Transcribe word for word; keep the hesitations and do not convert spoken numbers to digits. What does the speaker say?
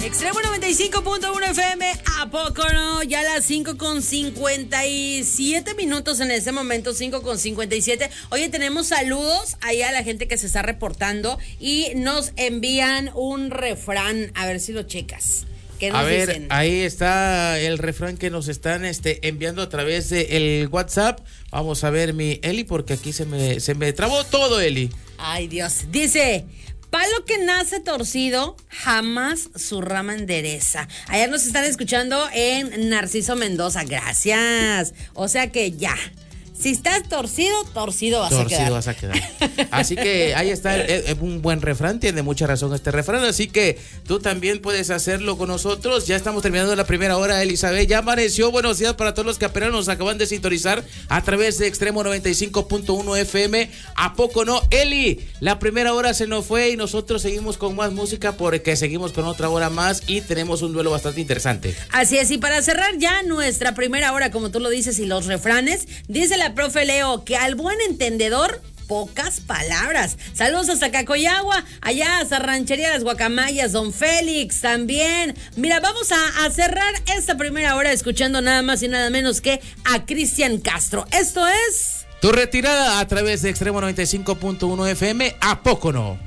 Extremo noventa y cinco punto uno F M, ¿a poco no? Ya las cinco con cincuenta y siete minutos en este momento, cinco con cincuenta y siete. Oye, tenemos saludos ahí a la gente que se está reportando y nos envían un refrán, a ver si lo checas. ¿Qué nos a ver, dicen? Ahí está el refrán que nos están este, enviando a través del WhatsApp. Vamos a ver, mi Eli, porque aquí se me, se me trabó todo, Eli. Ay, Dios. Dice: palo que nace torcido, jamás su rama endereza. Ayer nos están escuchando en Narciso Mendoza. Gracias. O sea que ya. Si estás torcido, torcido vas torcido a quedar. vas a quedar. Así que ahí está, es, es un buen refrán, tiene mucha razón este refrán, así que tú también puedes hacerlo con nosotros. Ya estamos terminando la primera hora, Elizabeth, ya amaneció. Buenos días para todos los que apenas nos acaban de sintonizar a través de Extremo noventa y cinco punto uno F M. ¿A poco no? Eli, la primera hora se nos fue y nosotros seguimos con más música porque seguimos con otra hora más y tenemos un duelo bastante interesante. Así es, y para cerrar ya nuestra primera hora, como tú lo dices, y los refranes, dice la profe Leo que al buen entendedor, pocas palabras. Saludos hasta Cacoyagua, allá hasta Ranchería Las Guacamayas, Don Félix también. Mira, vamos a, a cerrar esta primera hora escuchando nada más y nada menos que a Cristian Castro. Esto es... Tu retirada a través de Extremo noventa y cinco punto uno F M, ¿a poco no?